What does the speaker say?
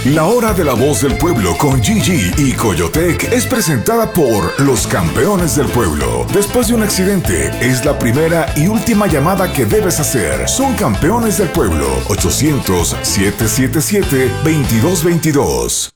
La hora de la voz del pueblo con Gigi y Coyotec es presentada por los campeones del pueblo. Después de un accidente, es la primera y última llamada que debes hacer. Son campeones del pueblo. 800-777-2222.